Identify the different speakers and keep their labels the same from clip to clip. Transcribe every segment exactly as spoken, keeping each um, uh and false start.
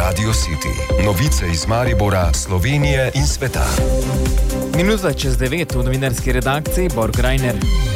Speaker 1: Radio City. Novice iz Maribora, Slovenije in sveta.
Speaker 2: Minuta čez devet v novinarski redakciji Borg Reiner.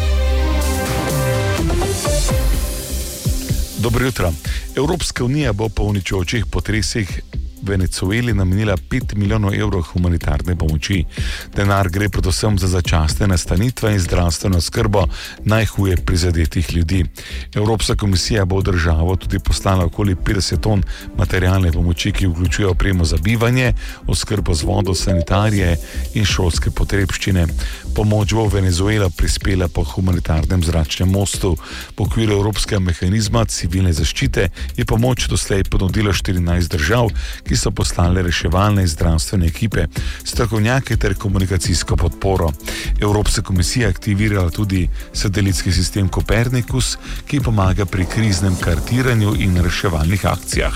Speaker 3: Dobro jutro. Evropska unija bo po uničujočih potresih Venezueli namenila pet milijonov evrov humanitarne pomoči. Denar gre predvsem za začasne nastanitve in zdravstveno skrbo najhuje prizadetih ljudi. Evropska komisija bo v državo tudi poslala okoli petdeset ton materialne pomoči, ki vključuje opremo za bivanje, oskrbo z vodo, sanitarije in šolske potrebščine. Pomoč bo Venezuela prispela po humanitarnem zračnem mostu. Po okviru Evropskega mehanizma civilne zaščite je pomoč doslej ponudilo štirinajst držav, ki so poslale reševalne in zdravstvene ekipe, strokovnjake ter komunikacijsko podporo. Evropska komisija je aktivirala tudi satelitski sistem Copernicus, ki pomaga pri kriznem kartiranju in reševalnih akcijah.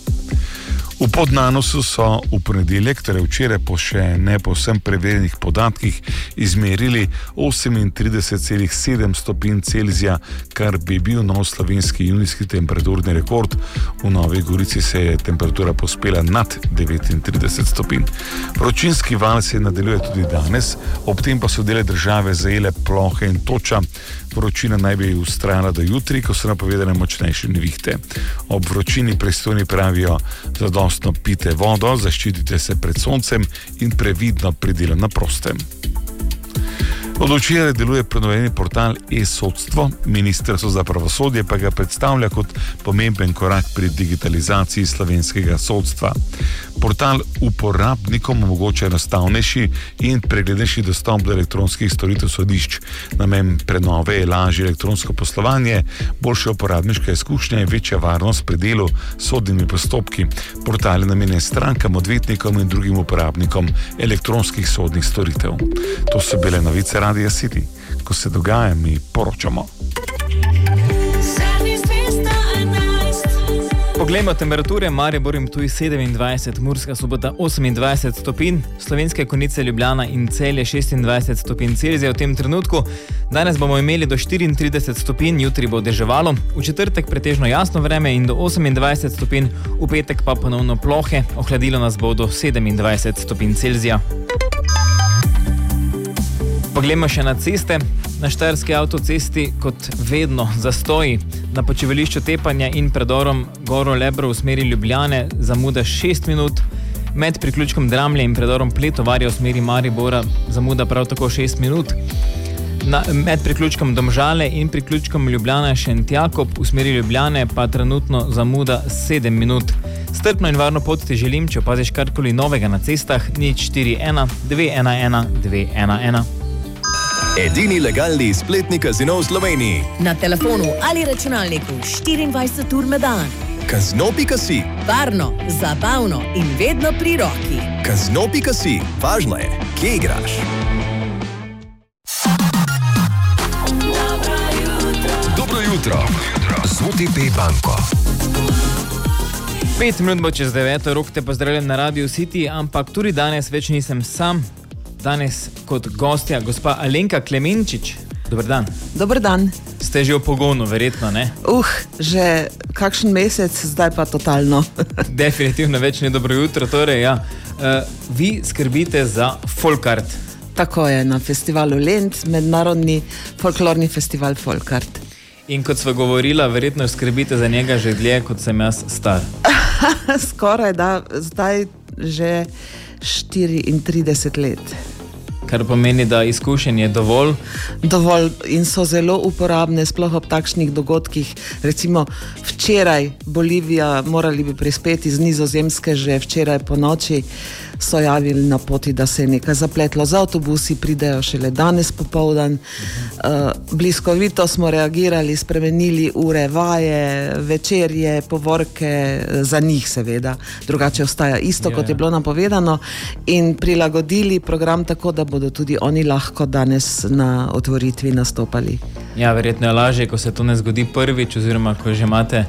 Speaker 3: V Podnanosu so v ponedeljek, torej včeraj po še ne povsem preverjenih podatkih, izmerili osemintrideset celih sedem stopinj Celzija, kar bi bil nov slovenski junijski temperaturni rekord. V Novi Gorici se je temperatura povzpela nad devetintrideset stopinj. Vročinski val se nadaljuje tudi danes, ob tem pa so dele države zajele plohe in toča. Vročina naj bi vztrajala do jutri, ko so napovedane močnejše nevihte. Ob vročini pristojni pravijo: zadostno pijte vodo, zaščitite se pred soncem in previdno pri delu na prostem. Od včeraj deluje prenovljeni portal e-sodstvo, Ministrstvo za pravosodje pa ga predstavlja kot pomemben korak pri digitalizaciji slovenskega sodstva. Portal uporabnikom omogoča enostavnejši in preglednejši dostop do elektronskih storitev sodišč. Namen prenove je lažje elektronsko poslovanje, boljše uporabniške izkušnje in večja varnost pri delu s sodnimi postopki. Portal je namenjen strankam, odvetnikom in drugim uporabnikom elektronskih sodnih storitev. To so bile novice Radio City. Ko se dogaja, mi poročamo.
Speaker 2: Poglejmo temperature. Maribor in Ptuj sedemindvajset, Murska Sobota osemindvajset stopinj, Slovenske Konjice, Ljubljana in Celje šestindvajset stopinj Celzija v tem trenutku. Danes bomo imeli do štiriintrideset stopinj, jutri bo deževalo, v četrtek pretežno jasno vreme in do osemindvajset stopinj, v petek pa ponovno plohe, ohladilo nas bo do sedemindvajset stopinj Celzija. Poglejmo še na ceste. Na štajerski avtocesti kot vedno zastoji. Na počivališču Tepanja in predorom Goro Lebro v smeri Ljubljane zamuda šest minut. Med priključkom Dramlje in predorom Pletovarja v smeri Maribora zamuda prav tako šest minut. Na, med priključkom Domžale in priključkom Ljubljana Šentjakob v smeri Ljubljane pa trenutno zamuda sedem minut. Strpno in varno pot ti želim, če opaziš karkoli novega na cestah, nič štiri ena dve ena ena dve ena ena.
Speaker 1: Edini legalni spletni kazino v Sloveniji.
Speaker 4: Na telefonu ali računalniku štiriindvajset ur na dan.
Speaker 1: Kazino pika si.
Speaker 4: Varno, zabavno in vedno pri roki.
Speaker 1: Kazino pika si. Važno je, kje igraš. Dobro jutro. Z O T P banko.
Speaker 2: Pet minut bo čez deveto, Rok te pozdravljam na Radio City, ampak tudi danes več nisem sam. Danes kot gostja gospa Alenka Klemenčič. Dober dan.
Speaker 5: Dober dan.
Speaker 2: Ste že v pogonu, verjetno, ne?
Speaker 5: Uh, že kakšen mesec, zdaj pa totalno.
Speaker 2: Definitivno več ne dobro jutro, torej, ja. Uh, vi skrbite za Folkart.
Speaker 5: Tako je, na festivalu Lent, mednarodni folklorni festival Folkart.
Speaker 2: In kot sva govorila, verjetno skrbite za njega že dlje, kot sem jaz star.
Speaker 5: Skoraj, da, zdaj že štiriintrideset let.
Speaker 2: Kar pomeni, da izkušenj je dovolj.
Speaker 5: Dovolj in so zelo uporabne, sploh ob takšnih dogodkih. Recimo včeraj Bolivija, morali bi prispeti z Nizozemske, že včeraj po noči so javili na poti, da se je nekaj zapletlo z avtobusi, pridejo šele danes popoldan. Uh, bliskovito smo reagirali, spremenili ure, vaje, večerje, povorke, za njih seveda. Drugače ostaja isto, ja, kot je bilo napovedano, in prilagodili program tako, da bodo tudi oni lahko danes na otvoritvi nastopali.
Speaker 2: Ja, verjetno je lažje, ko se to ne zgodi prvič, oziroma ko že imate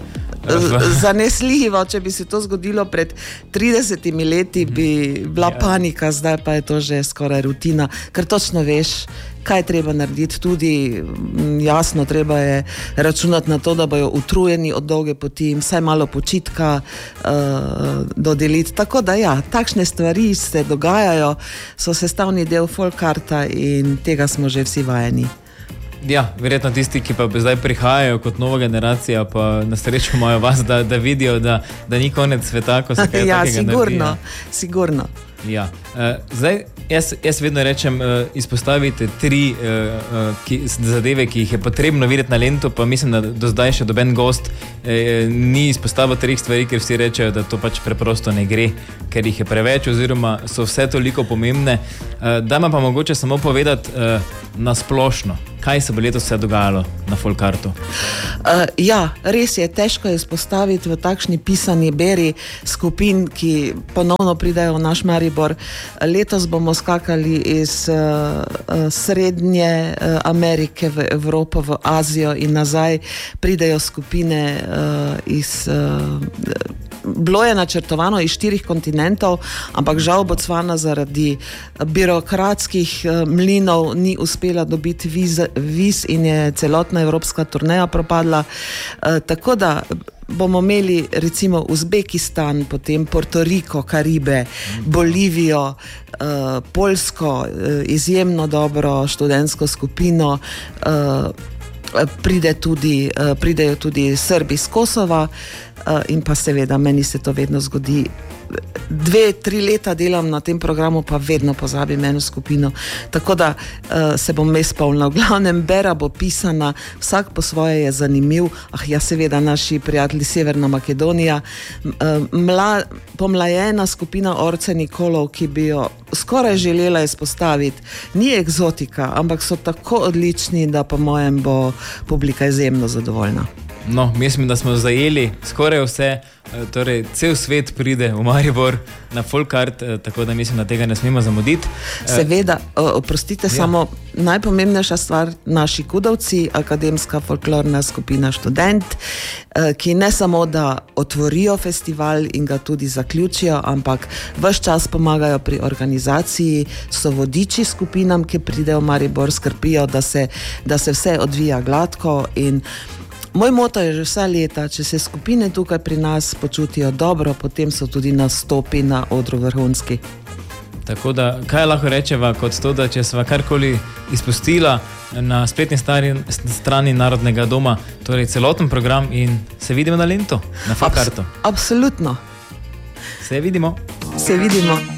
Speaker 5: zanesljivo. Če bi se to zgodilo pred tridesetimi leti, bi bila
Speaker 2: Ja.
Speaker 5: panika, zdaj pa je to že skoraj rutina, ker točno veš, kaj je treba narediti. Tudi m, jasno, treba je računati na to, da bojo utrujeni od dolge poti, jim vsaj malo počitka uh, dodeliti. Tako da ja, takšne stvari se dogajajo, so sestavni del folkarta in tega smo že vsi vajeni.
Speaker 2: Ja, verjetno tisti, ki pa zdaj prihajajo kot nova generacija, pa na srečo imajo vas, da, da vidijo, da, da ni konec sveta, ko se kaj
Speaker 5: Ja,
Speaker 2: takega
Speaker 5: sigurno,
Speaker 2: naredi.
Speaker 5: sigurno.
Speaker 2: Ja. Uh, zdaj, jaz, jaz vedno rečem, uh, izpostavite tri uh, uh, ki, zadeve, ki jih je potrebno videti na Lentu, pa mislim, da do zdaj še doben gost uh, ni izpostavil treh stvari, ker vsi rečejo, da to pač preprosto ne gre, ker jih je preveč oziroma so vse toliko pomembne. Uh, Dajmo pa mogoče samo povedati uh, na splošno, kaj se bo letos vse dogajalo na folkartu.
Speaker 5: Uh, ja, res je, težko je izpostaviti v takšni pisani beri skupin, ki ponovno pridajo v naš Maribor. Letos bomo skakali iz uh, uh, Srednje uh, Amerike v Evropo, v Azijo in nazaj. Pridejo skupine uh, iz... Uh, Bilo je načrtovano iz štirih kontinentov, ampak žal Bocvana zaradi birokratskih mlinov ni uspela dobiti viz, viz in je celotna evropska turneja propadla. E, tako da bomo imeli recimo Uzbekistan, potem Portoriko, Karibe, Bolivijo, e, Poljsko, e, izjemno dobro študentsko skupino, e, Pride tudi, pridejo tudi Srbi iz Kosova in pa seveda meni se to vedno zgodi. Dve, tri leta delam na tem programu, pa vedno pozabim eno skupino. Tako da se bom mes polna. V glavnem bera bo pisana, vsak po svoje je zanimiv. Ah ja, seveda naši prijatelji Severna Makedonija, mla, pomlajena skupina Orce Nikolov, ki bi jo skoraj želela izpostaviti. Ni egzotika, ampak so tako odlični, da po mojem bo publika izjemno zadovoljna.
Speaker 2: No, mislim, da smo zajeli skoraj vse, torej cel svet pride v Maribor na folkart, tako da mislim, da tega ne smemo zamuditi.
Speaker 5: Seveda, oprostite, ja. Samo najpomembnejša stvar, naši Kudovci, akademska folklorna skupina Študent, ki ne samo, da otvorijo festival in ga tudi zaključijo, ampak ves čas pomagajo pri organizaciji, so vodiči skupinam, ki pridejo v Maribor, skrbijo, da se, da se vse odvija gladko. In moj moto je že vsa leta, če se skupine tukaj pri nas počutijo dobro, potem so tudi nastopi na odru vrhunski.
Speaker 2: Tako da, kaj lahko rečeva kot to, da če sva karkoli izpustila na spletni stari, strani Narodnega doma, torej celoten program in se vidimo na Lentu, na folkartu.
Speaker 5: Abs- absolutno.
Speaker 2: Se vidimo.
Speaker 5: Se vidimo.